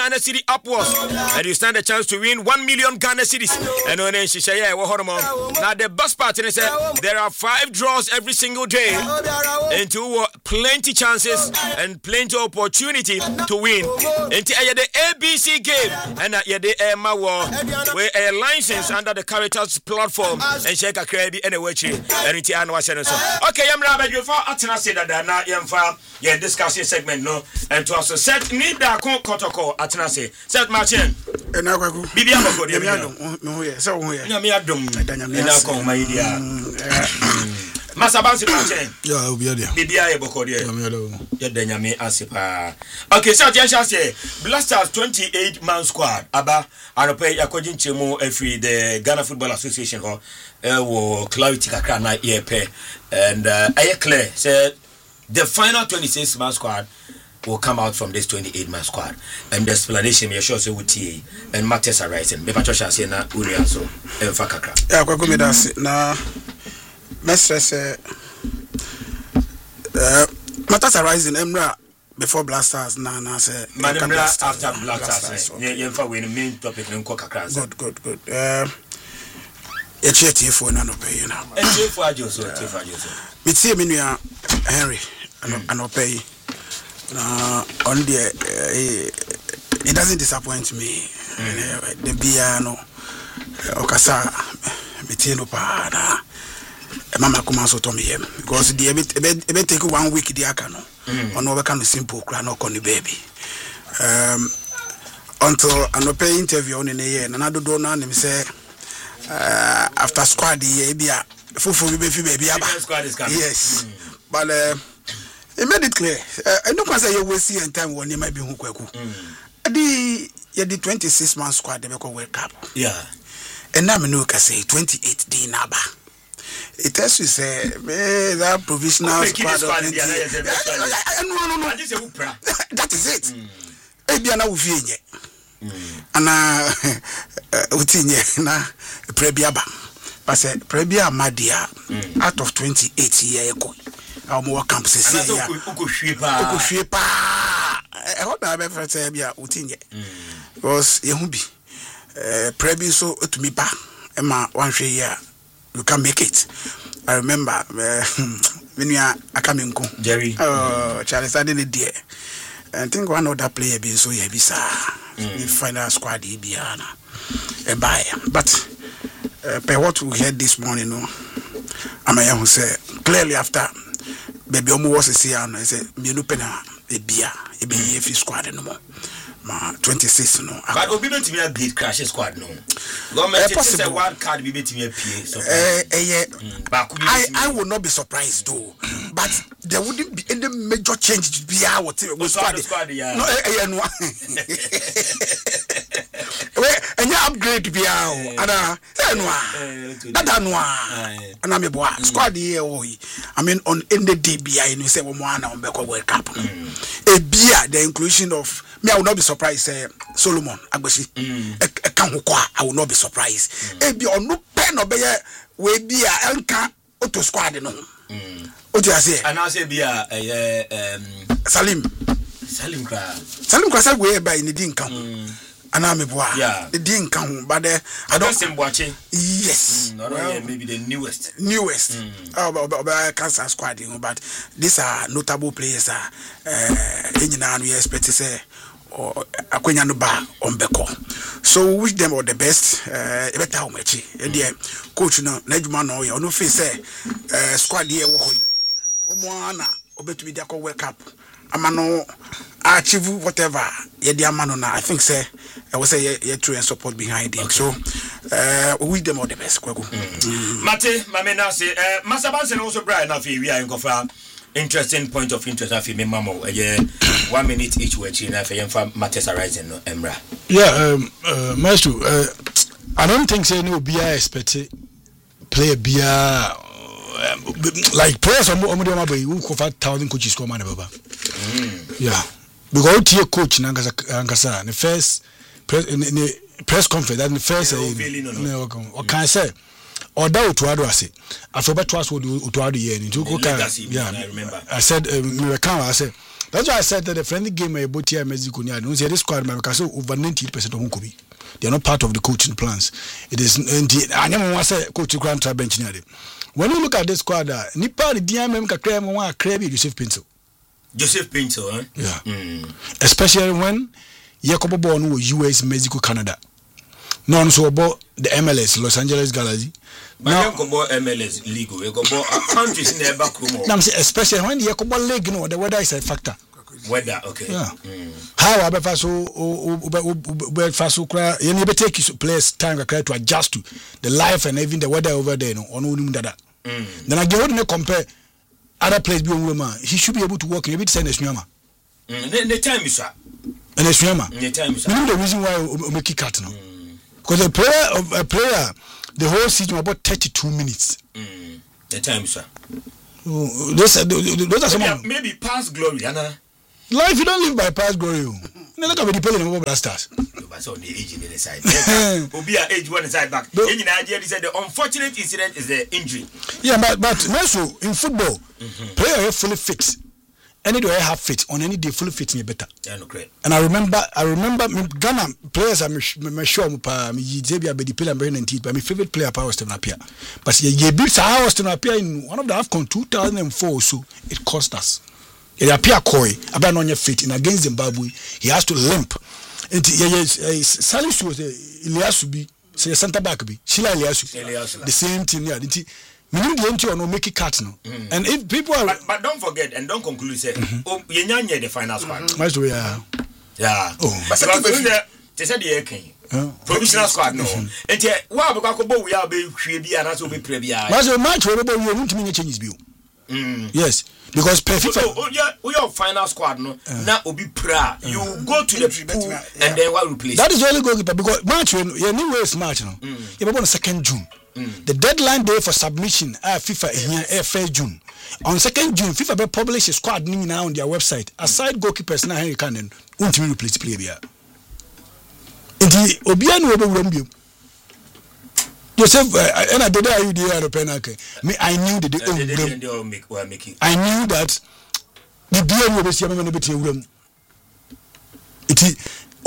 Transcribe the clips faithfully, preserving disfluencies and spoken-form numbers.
Ghana city upwards, and you stand a chance to win one million Ghana cities. And on Shishaya, now the best part is that there are five draws every single day, and two plenty chances and plenty opportunity to win. And the A B C game, and at the Emma War, where a license under the Caritas platform, and shake a credit and a watch it. And it's annual sentence. Okay, I'm Rabbi, you for Atina said that now you're far, you're discussing segment, no, and to also set need that protocol Atina say, set Martin. And now, Bibi Amako, no, yes, so we are Yamiadum, and I'll call my idea. Masabansi Martin. Yeah, we are there. Bibi Aboko, yeah, Denyami Asipa. Okay, so I say Blasters twenty-eight man squad, Abba, and pay according to Mo every the Ghana Football Association or uh, clarity Kakana E P. And uh, I clear said the final twenty-six man squad will come out from this twenty-eight man squad. And the explanation, me sure say with T and matters are rising. Me patrosha say na uri so and fakakra. Yeah, kwa kumi dasi na mestre say uh matters are rising. Emra before Blasters na na say Madam after Blasters. Yeah, yeah, for we the main topic nko kakra. Good, good, good. Uh, it's your T for na no pay na. T for ajo so T for ajo so. Me see me nua Henry and pay. Uh, on the uh, it doesn't disappoint me. Mm. The piano, Okasa, Metino Pada, Mama Kumaso Tommy, because the ebit take one week the Akano, on over kind of simple cranok on the baby. Um, until an open interview on in a year, and another donor him say, uh, after squad, the Abia, Fufu baby, yes, mm. but uh, it made it clear. I don't say you will see in time when you might be Hukweku. The yeah, the twenty-six man squad they go World Cup. Yeah. And now me can say twenty-eight day naba. It has to say that provisional squad. No, no, no. That is it. Ebiana uvienye. Ana utinye na prebiaba. But say prebia madia out of twenty-eight year ago. Our more camps is here. Ukushipa. Ukushipa. I hope I have ever said, yeah, Utinye. Because Yehubi, Prebi so to me, Emma, one year, you can make it. I remember when you are a coming Jerry. Oh, Charles, I didn't dear. I think one other player being so heavy, sir. The final squad, Ibiana. A buy. But by what we heard this morning, no, I'm a young say clearly after. Baby omo was say and I say me no pena e bia e be ye fi squad no ma twenty-six no but obi betimi a beat crash squad no government say one card be betimi a pie so eh eh I I will not be surprised though but there wouldn't be any major change bia what we squad no eh no we any upgrade bia ana say no that no ana me boa squad here oh I mean on any day bia you say we mo na on be ko World Cup e bia the inclusion of me I will not be surprised say Solomon Agbeshi e kan ho kwa I will not be surprised e bia onu pen obeye we bia enka auto squad no o ti ase ana say bia eh um Salim Salim kra Salim kra say we by ni din kan Aname boa. Yeah. The din kan but uh, I don't say watching. Yes. Mm, well, maybe the newest. Newest. Mm. Oh, but, but, but cancer squad, you know, but these are notable players. Uh, engineer we expect to say or akwenya no ba ombeko. So wish them all the best. Uh, better how much. The coach no na adwuma no ye. No face say uh, squad here wo hoyi. Omo ana obetumi dia ko World Cup. Amano achieve whatever ye dia mano na I think say I will say ye true and support behind him. Okay. So uh we wish them all the best kwaku. Mm. Mate mamena say uh Masabanse also Brian na fi we are in interesting point of interest afi me mamo eh one minute each way na fi yemfa matters arising no emra. Yeah, um uh maestro uh, I don't think say no be expect play be Um, like players on on the mobile who cover thousand coaches come on baba. Yeah, because tie coach na ngasa ngasa the first press the press conference that the first no o can say or that to ado ase after beto aso to ado here nti ko kan yeah I remember I said me can I said That's why I said that the friendly game I bought here in Mexico, don't say this squad, because over ninety percent of them could be. They are not part of the coaching plans. It is. I never want to say coach Grand Try bench. When you look at this squad, Nipa the D M M Kakrem one Krebi Joseph Pinto. Joseph Pinto, eh? Yeah. Mm. Especially when Yakobo Bono was U S, Mexico, Canada. No, so about the M L S, Los Angeles Galaxy. Now, about M L S league, we go about countries in the back room. Now, especially when the Yakobo league, you know, the weather is a factor. Weather, okay. Yeah. Mm. How about Faso, Faso, you need to take his players time to adjust to the life and even the weather over there. No, on that. Then I get to compare other players beyond woman. He should be able to work in a bit send a swimmer. The time is up. And a swimmer. The time is up. You know the reason why we make it cut now. Because a player of a player, the whole season about thirty-two minutes. Mm. The time is up. Oh, those are those are some maybe, maybe past glory, Anna. Life you don't live by past glory. You look at the playing of Blasters. But on the age in the side. Will be at age one side back. In Nigeria, said the unfortunate incident is the injury. Yeah, but but also in football, mm-hmm. player are fully fit. Any do I have fit on any day fully fit in better. Yeah, no great. And I remember I remember Ghana players I'm sure pa me Xavier be the player very ninety but my favorite player power Austin Apia. But ye ye beat Austin Apia in one of the AFCON two thousand four so it cost us. He appear coy about on your feet in against Zimbabwe. He has to limp. And Salisu was Iliasu be say center back be Sheila Iliasu. The same thing, yeah. Meaning the entry or no make it cut now. And if people are but, but don't forget and don't conclude say oh you the final squad. That's the way yeah. Yeah. Oh. But the they said the can provisional squad no. And yeah, wow because go we are be hwe bi ana so be pre bi. Mas o match we be we won't mean changes bi. Mm. Yes, because per FIFA. So, oh, yeah, we have final squad no. Uh, now obi pra, uh, you go to the pool yeah. and then what replace? That is only goalkeeper because match when you know it's match no. Mm. You on second June. Mm. The deadline day for submission at FIFA is here yes. first June. On second June, FIFA will publish a squad name now on their website. Aside goalkeepers now Henry Cannon, won't you replace player here? Indeed, Obiano will be run you. Yourself, and I did that you did a penalty. Me, I knew that the making. I knew that the beer will be seen in the between room. It is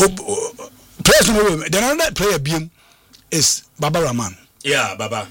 personal. The another player beam is Baba Rahman. Yeah, Baba.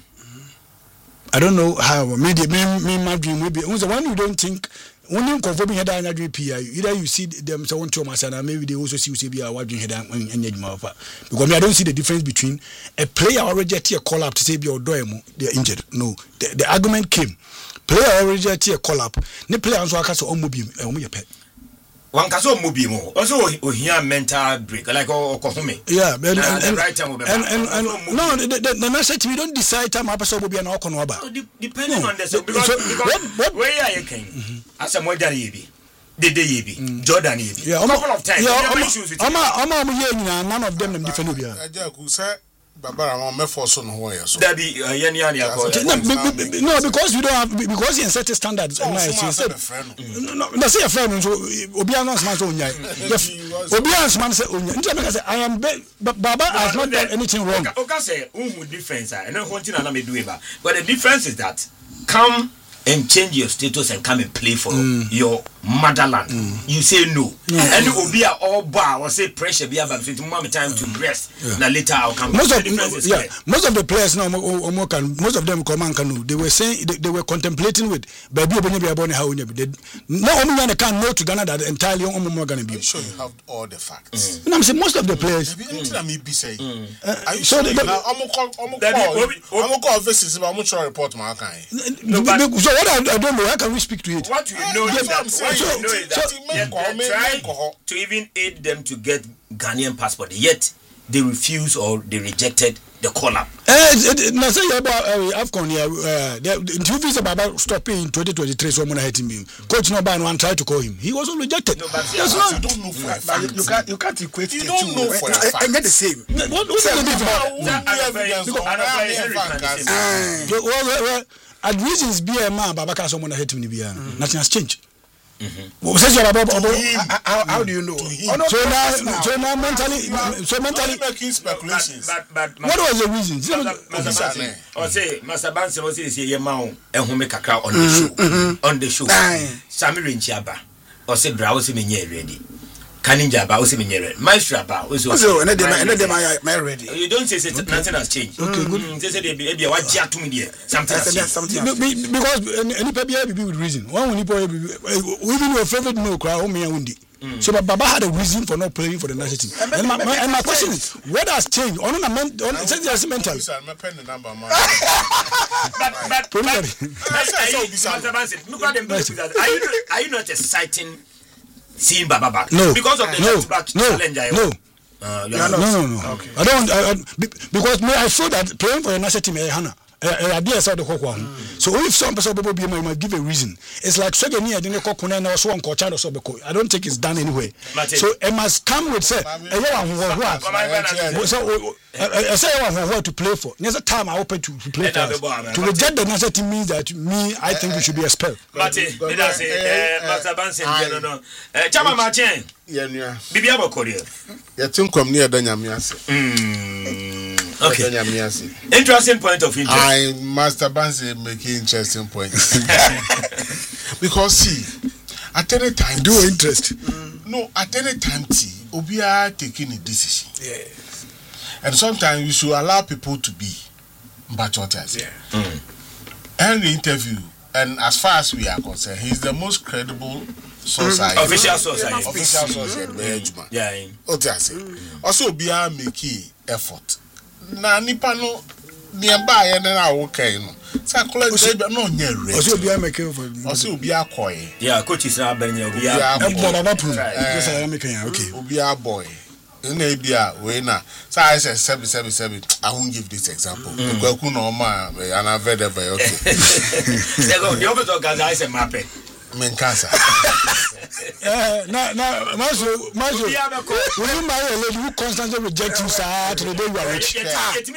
I don't know how. Maybe me, me, my dream. Maybe the one you don't think. When you confirm here that I dream P I, either you see them someone to my son, and maybe they also see you say be a watching head and because I don't see the difference between a player already at a call up to say be or do they are injured. No, the, the argument came. Player already at a call up. Ne player also has to omobim and omo pet. One can so move more. Also, here mental break like or Kohome. Yeah, and, and, and, right time and, and, and, and no, the, the, the message we don't decide time episode will be an Okonoba. So depending no. on the so, because, so, because what, what? Where are you came? As a modern Yebi, the day Yebi, Jordan Yebi. Yeah, a couple of times. Yeah, Oma, Oma, none of them different. Yeah. Baba I'm me for so no way so that be yani yani no because we don't have because in certain standards no no no say a friend so obi announce man so onya obi announce man say onya nti make say I am Baba has not done anything wrong okay say who difference and then continue na me do it but the difference is that come and change your status and come and play for mm. your motherland. Mm. You say no. Yeah. And Obi are all bar or say pressure be about to moment time to rest. Yeah. Now later I'll come. Most of yeah, most of the players now can most of them come and can they were saying they, they were contemplating with baby Obi be born how they not only when they can know to Ghana that entirely on more Ghana be. I'm sure you have all the facts. Mm. And I'm saying most of the players. Anything me be say. Are you sure? I'm I'm call I'm call offices but I'm sure report my kind. So what I, I don't know, how can we speak to it? What you know is that, what you know is that they're trying to even aid them to get Ghanaian passport, yet they refuse or they rejected the call-up. Now say about AFCON here, the interviews about stopping in twenty twenty-three, so I'm going to hit him. Coach Noban one tried to call him. He was all rejected. No, but yes, no, you don't know for a fact. You can't, you can't equate you the don't know for a fact. And they're the same. What is the difference? At reasons be a man, Babaka someone hate me. Nothing has changed. Mm-hmm. How, how do you know? Oh, no, so now, so now mentally, so mentally making speculations. But, but, but, what was the reason? Or say, Master Bansi say, "Ye mao, and who make a crowd on the show, on the show." Samir Nchiaba, or say bra was me ready. Kaninja ba was me ready. Maestro ba was so and them and them I ready. You don't say okay. Nothing has changed. Okay, good. They say they be what jia to me there. Something has changed. Because any people be with reason. One when people even your favorite no cry home me undi. So Baba had a reason for not playing for the national team. And my, my, and my question is, what has changed? On a men, on it's mental. I'm pen the number, man. But but but look at them. Are you are you not exciting seeing Baba back? No, because of the no, back no, challenge. No. Uh, no, no, no, no. Okay. I don't. I, I, because me, I feel that playing for the national team, eh, Hannah. idea said the kokwa so if some person people be might give a reason it's like so any idea kokuna na so on child so beko I don't think it's done anyway so it must come with say so I say I want to play for there's a time I open to, to play for to reject the national team means that me I think we should be expelled Mate let us say Master Bansen no no eh chama Martin yeah nua bibia bokoria ya tinkwam ne da nyame ase okay interesting point of interest I Master Bansen making interesting points because see at any time do interest mm. no at any time t obia taking a decision yeah and sometimes we should allow people to be mbachotas yeah mm. and the interview and as far as we are concerned he's the most credible source mm. official source yeah, official source mm. yeah otiase also obia make effort na nipa no nearby and then I okay no say college no nya ready also obia make for also obia koy yeah coach is na benya obia baba prove yes I make okay obia boy na bia we na say I say seven seven seven I won't give this example kwaku no ma and I very very okay they go the opposite gaza I say mape men cancer eh na na maso maso when you marry a lady who constantly rejects you sir to the day you are rich to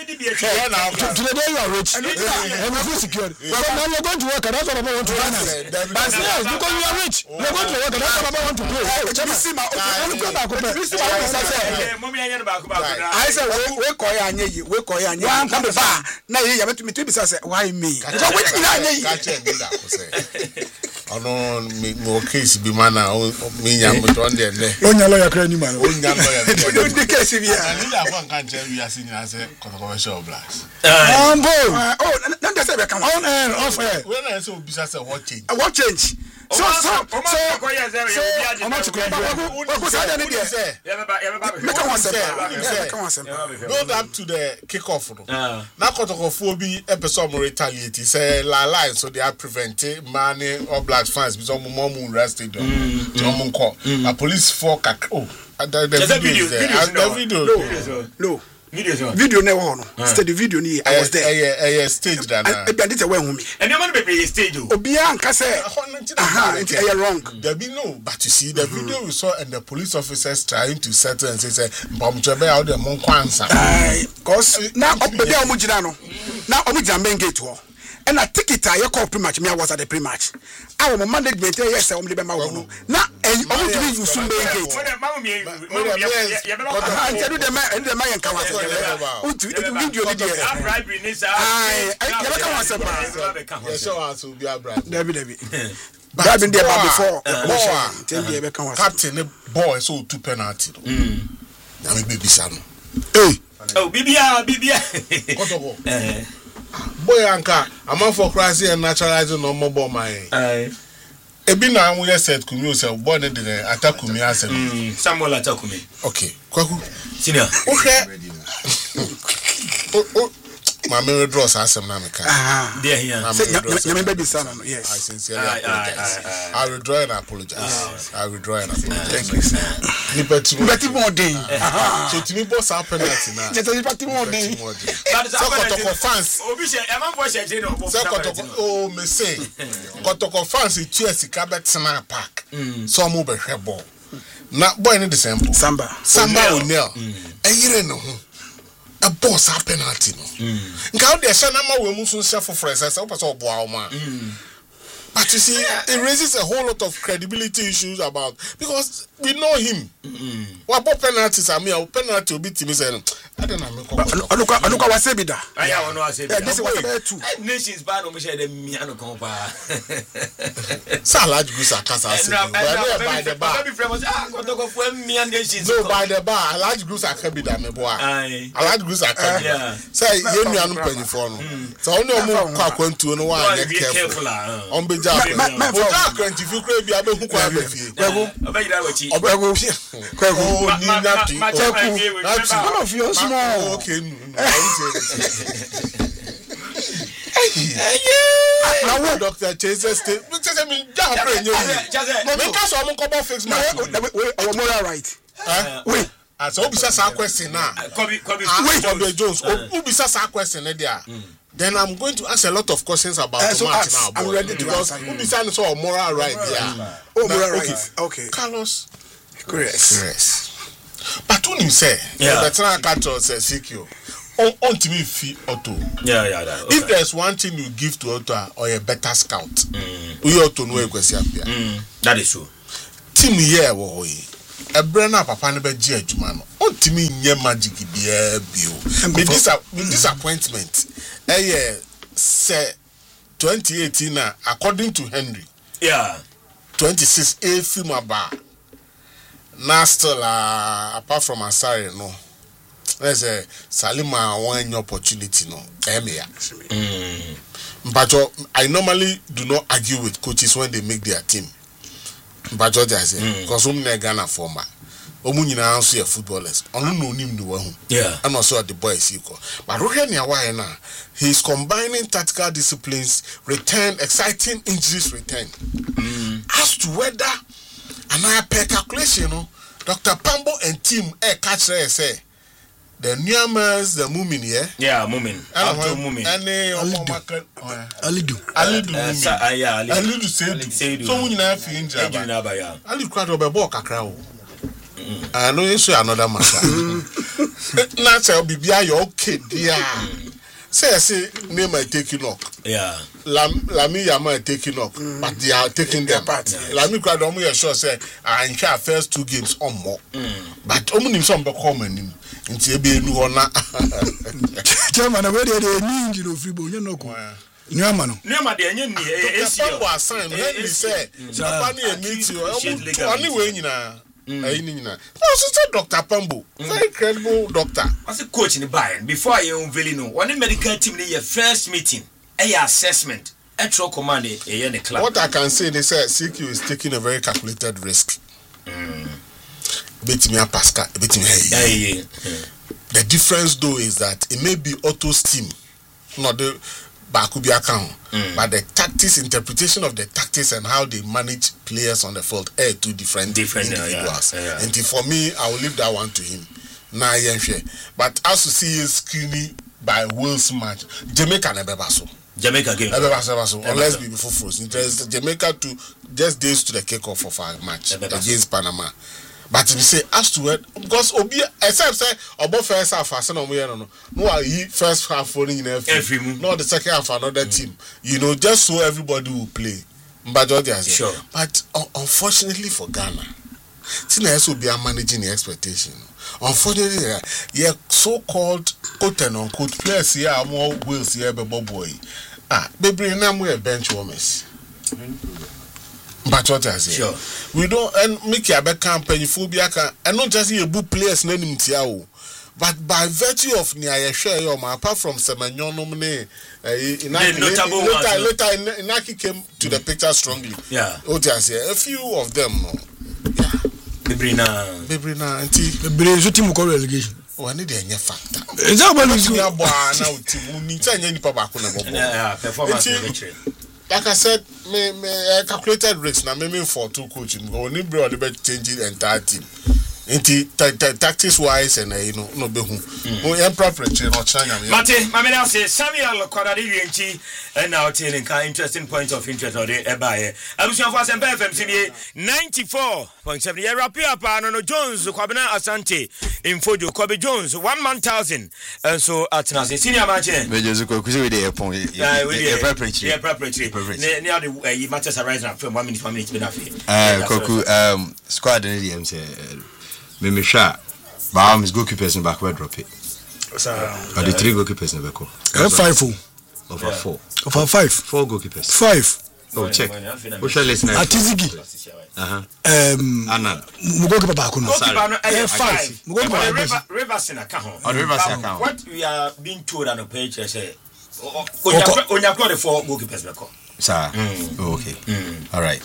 the day you are rich and you feel secure but now you're going to work and that's what I want to finance but yes because you are rich you're going to work and that's what I want to pay you see my go back go back mommy anya back back I say we koy anya yi we koy anya wan come ba na ye ya betumi to be say why me because we ni anya yi ka che me da ko say ono mi mo case bi mana mi nya mo ton de le onya lawyer kra ni man onya lawyer do the case bi ya ni da kwa kan che wi asi ni ase controversial blacks ambo oh na dey say be kan on air off air we na say obi say what change what change so so so ko ya say you obi o ma to ko ko say dey there ya be ba ya be ba me kan wan say me kan wan say build up to the kick off no na kotokofo bi episode mo retaliate say la line so they are preventing money or black fans because mo mo arrested them so mo call a police for oh the video the video no video video na wo no steady video ni I was there eh eh stage that na e be dey we hu me and you man be stage o obia nka say aha it's eh wrong there be no but you see the video we saw and the police officers trying to settle and say say mbomchebe out there mon kwansa cause na obede o mu gina no na o mu gina main gate ho and a ticket I call pre-match me I was at the pre-match our management yes I only be ma wo no na I want to be you soon main gate mama me ya be ba and do the man and the man can was the video ni there I bribe ni sir ai ya be kan was ba yes so as will be a bribe David David bribe there before ten there be kan was captain boy so two penalty mm na me be bisa no eh oh bibia bibia kotoko eh boy anka amanfo krasi and naturalizing no more ball my eh ebi na anwo ye set kumi o se boy ne de attack kumi asem mm Samuel attack kumi okay kwaku senior okay o my memory draws asem na me kan ah there here you remember this son yes I sincerely apologize I withdraw and apologize I withdraw and apologize thank you sir liberty liberty more day so timi boss our penalty na just liberty more day so kotoko fans obi she e man for she je no so kotoko oh me say kotoko fans two sika betina park so mo be hwebo na boy ne the sample samba samba O'Neal eyire no ho a boss a penalty no nka de sha na ma we mu so sha for friends say o person obo awo ma but you see it raises a whole lot of credibility issues about because we know him. What about penalties? I mean, penalty will be to me saying, I don't know. I look at what say bida. I know I say this is what I two nations ban on Michelle de Miano Compa. So large goose are cast out by the bar. No, by the bar, a large goose are cabida, my boy. A large goose are cabida. Say, you know, I'm penny for no. So only a more quack went to no one careful. On be job. If you crave, you who quite one of your small. Okay. Now, Doctor Chases, because I mean, because I'm going to fix my moral right. Wait, as obvious as question now. Wait, Jones, obvious as question there. Then I'm going to ask a lot of questions about uh, the so match ask, now. I'm ready to because obvious so moral right there. Oh, moral right. Okay. Carlos. Correct. Yes. But when you say, yeah, the Tana Catro says, C Q. On, on to me, fee Otto. Yeah, yeah, yeah. Okay. If there's one thing you give to Otto or a better scout, mm. we ought to know a question. That is true. Team here, woy. A brenna papa never judge man. On to me, nye magic be a bill. With this, with disappointment, eh, yeah, say twenty eighteen, according to Henry. Yeah. twenty-six, a film about. Now still, uh, apart from Asari, no. There's a Salima one opportunity, no. Mm. But I normally do not argue with coaches when they make their team. But what I say, because I'm not Ghana former. Omunina answer footballers. Onu no nim no hu. Yeah. And also the boys equal. But look at why now. He's combining tactical disciplines, return, exciting injuries return. Mm. As to whether and I pay calculation, you know, Doctor Pambo and team eh catch there say the Newmans, the Moomin, yeah? Yeah, Moomin. And Moomin. And Alidu. Alidu. Alidu. Yeah, Alidu said so when you have injured. Alidu cried over Boka crow. I know you say another matter. Now, say, be your okay, dear. Say, I say, name I taking up. Yeah. Lami Yama taking up, but they are taking their part. Lami cried on me, sure, say, I enjoy first two games or more. But only some common in Tibi Nuona. German, where they need you, Fribo, you know. Nyamano. Nyama de enye ni esi was signed. Henry say, "Japani e meet you. Only way nyina." Eh nyina. No, so Doctor Pambo, very credible doctor. As a coach in the Bayern, before I unveil no, one medical team in your first meeting, a assessment, a tro command e the club. What I can say, they say C Q is taking a very calculated risk. Mm. Bet me a Pascal, bet me hey. The difference though is that it may be Otto's team, not the Bakubi account, mm. but the tactics, interpretation of the tactics and how they manage players on the field are two different, different individuals. Yeah, yeah. And for me, I will leave that one to him. Nah, yeah, sure. But as to see his skinny by Wales match, Jamaica never so. Jamaica game. Never so. Unless be before frozen. Jamaica to just days to the kickoff of our match against Panama. But we say as to it because Obi except say about first half as no no no he first half for in every not the second half another mm. team, you know, just so everybody will play. But sure. But uh, unfortunately for Ghana, Tina will be managing the expectation. Unfortunately, uh, yeah, so-called quote and unquote players here are more wills here, boy. Ah, baby, now we are bench warmers. But what I say, sure. We don't and make your back campaign phobia and not just a book players name tiao. But by virtue of near share your apart from Semenyon nominee, later later Inaki came to the picture strongly. Yeah. Oh, just a few of them. Yeah. Bibrina Bibrina and T. Bibrina team call relegation. Oh, I need a factor. Is that what you are now? Team need any papa. Yeah, performance. Like I said, me me I calculated risks now. Me me for two coaching. But only bro the change the entire team. Inti tactics wise and you know no behu. Oh, emperor preacher no China. Mate, mamela say Samuel Kwadade Wienchi and now telling kind interesting points of interest or the ebaye. Abusian for F M C B ninety-four point seven. Yeah, Rapia Pano Jones, Kwabena Asante, Infojo, Kobe Jones, one man thousand. And so at Nasi Senior Match. Mejozuko kuzi the point. Yeah, we preparatory. Yeah, preparatory. Near the matches arising from one minute, one minute, uh, Koku, um, squad and the M C. Me shot. But I'm goalkeepers in backward drop it. But the three goalkeepers in the back. Five four. Over four. Over five. Four goalkeepers. Five. Oh, check. Who shall listen? Atizigi. Uh-huh. Um, Anna. Mugokeeper back on. Five. Mugokeeper. Rivers in account. On Rivers account. What we are being told on the page, I say, on your got the four goalkeepers back. Sir. Okay. All right.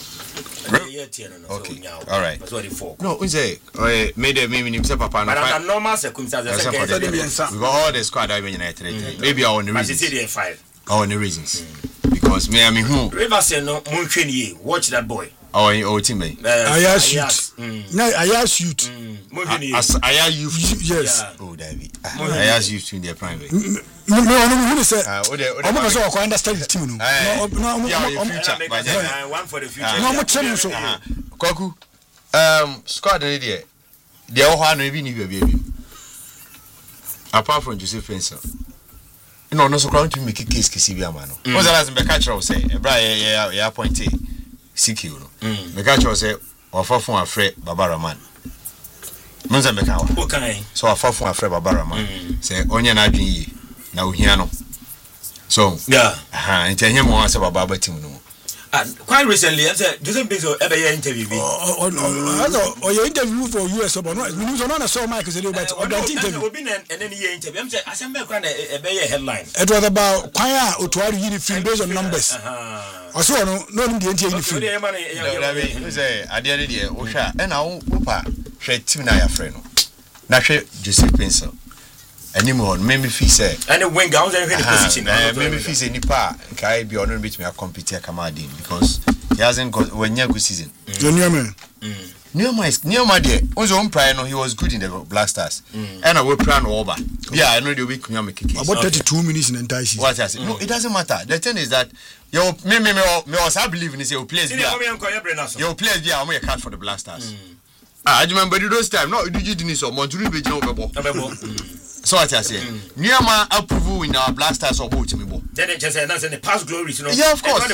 Okay. All right. No, who's it? Oh, made a maybe himself papa. But under normal circumstances, we got all the squad I've been united. Maybe our only reasons. Our only reasons. Because me, I mean, who? Rivers no Munchini. Watch that boy. Oh, our teammate. I ask you. No, I ask you. I ask you. Yes. Oh, David. I ask you to in their private. No, no, no. Who say? I'm not sure I understand the team. No, no, yeah, one for the future. No, I'm telling you so. Kwaku, um, squad idiot. The other one even if you baby. Apart from Joseph Spencer. No, no, so crowd to make a case, Kisibia Mano. What's the last catcher will say? A Brian, yeah, appointee. C Q. The catcher will say, or far from a Fred Barbara man. Mozambique. Okay. So a far from a Fred Barbara man. Say, Onion Adi. Now here so yeah, uh-huh, and tell him once about Baba Tim. And quite recently, I said, doesn't be so ever interview. Oh, no, or your interview for U S about no, news on a saw Mike is a little bit. Or the interview. And then he interview. I said, a headline. It was about choir or to uniform based on numbers. I saw no, no, the interview. Say, I did it, Osha, and our Upa, Shed Timnaya friend. Nashe Joseph Pencil. Anymore, maybe if he say, and a wing gown and position. Maybe if he's any part, can be honored with me a competitor commanding because he hasn't got when you're good season. Near me, near my near my dear, on his own prior, he was good in the Black Stars, and I will plan over. Yeah, I know the week you make about thirty-two minutes in the entire season. What I say? No, it doesn't matter. The thing is that your me me me I believe in this your players. Your players, yeah, I'm a card for the Black Stars. I remember those time. No, did you do so? Montreal be no so what I say, Niama approve in our Black Stars or boat to me. Then it just announced in the past glories, you know. Yeah, of course. Okay,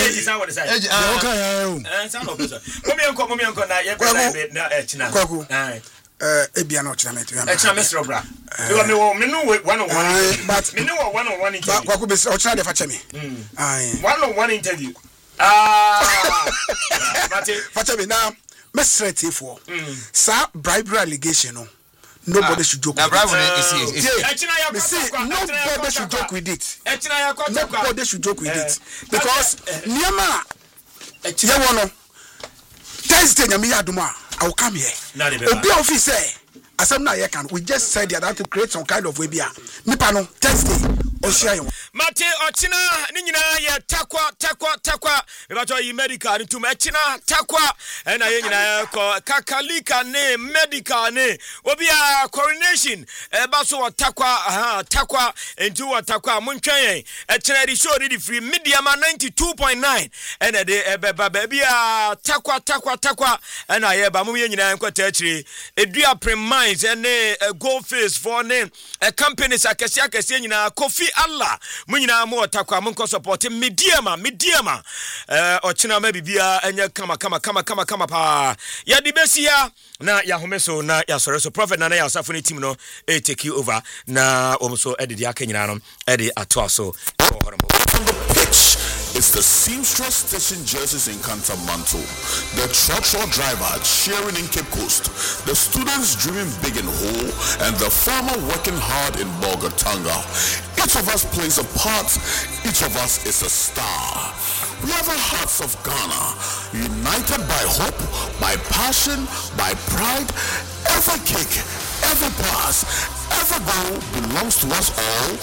uh Ebiano Chamet. Extra Mister Obra. You are no one on one, but me know one on one interview. What could be so try to fetch me? One on one interview. Ah, fetch me now. Mister for sir bribery allegation. Nobody should joke with it. Nobody should joke with it. Nobody should joke with it. Because Niama, Yawono, Thursday, Yamiyaduma, I will come here. Obi officer, as I'm not here, we just said that I have to create some kind of webia. Nipano, Thursday. Mate Ochina Nina ya takwa takwa takwa Ebato yi medical ni tuma Ochina takwa Ena ye nyina ko kakalika ne medical ne Obia coronation Ebaso wa takwa aha takwa Entu wa takwa Muntwen Echina di show di free Media ma ninety-two point nine Ena de ebeba bebia takwa takwa takwa Ena ye ba mu ye nyina enko techiri Edua Premines ene Gold Face for ne companies akesi akesi nyina Kofi Allah munyina mo takwa munko support mediama mediama eh ochina ma bibia enye kama kama kama kama kama pa ya dibesia na ya homeso na ya sore so prophet na na ya safo ne team no e take over na omso edidi akanyina no edi ato so pitch. It's the seamstress stitching jerseys in Cantamanto, the truck driver cheering in Cape Coast, the students dreaming big and whole, and the farmer working hard in Bolgatanga. Each of us plays a part, each of us is a star. We are the hearts of Ghana, united by hope, by passion, by pride. Every kick, every pass, every goal belongs to us all,